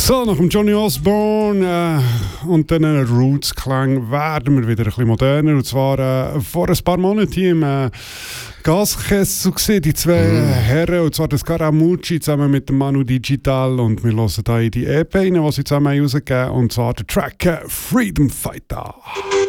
So, nach dem Johnny Osborne und den Roots-Klang werden wir wieder ein bisschen moderner. Und zwar vor ein paar Monaten hier im Gaskessel gesehen, die zwei Herren, und zwar das Scaramucci zusammen mit dem Manu Digital. Und wir hören hier in die EP rein, die sie zusammen rausgegeben haben, und zwar der Track Freedom Fighter.